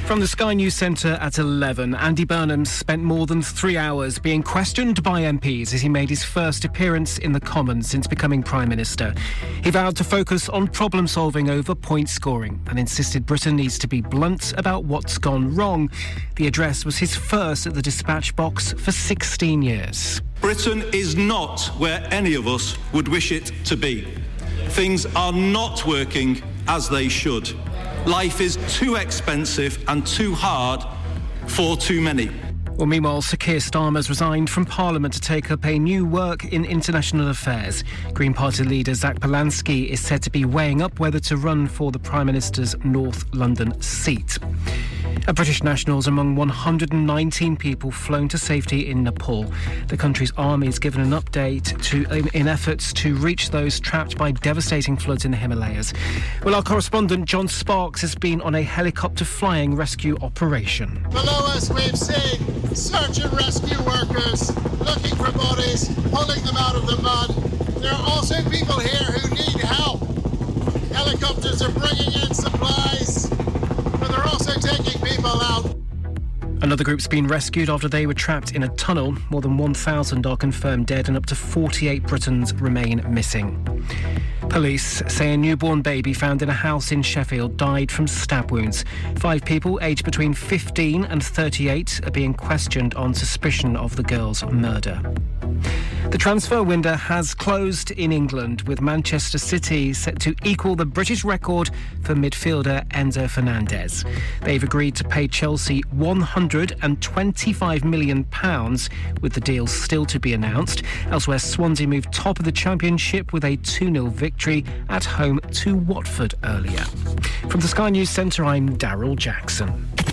From the Sky News Centre at 11, Andy Burnham spent more than 3 hours being questioned by MPs as he made his first appearance in the Commons since becoming Prime Minister. He vowed to focus on problem-solving over point scoring and insisted Britain needs to be blunt about what's gone wrong. The address was his first at the dispatch box for 16 years. Britain is not where any of us would wish it to be. Things are not working as they should. Life is too expensive and too hard for too many. Well, meanwhile, Sir Keir Starmer's resigned from Parliament to take up a new work in international affairs. Green Party leader Zach Polanski is said to be weighing up whether to run for the Prime Minister's North London seat. A British nationals among 119 people flown to safety in Nepal. The country's army has given an update in efforts to reach those trapped by devastating floods in the Himalayas. Well, our correspondent John Sparks has been on a helicopter flying rescue operation. Below us we've seen search and rescue workers looking for bodies, pulling them out of the mud. There are also people here who need help. Helicopters are bringing in supplies, but they're also taking people out. Another group's been rescued after they were trapped in a tunnel. More than 1,000 are confirmed dead and up to 48 Britons remain missing. Police say a newborn baby found in a house in Sheffield died from stab wounds. 5 people aged between 15 and 38 are being questioned on suspicion of the girl's murder. The transfer window has closed in England, with Manchester City set to equal the British record for midfielder Enzo Fernandez. They've agreed to pay Chelsea £125 million, with the deal still to be announced. Elsewhere, Swansea moved top of the Championship with a 2-0 victory at home to Watford earlier. From the Sky News Centre, I'm Daryl Jackson.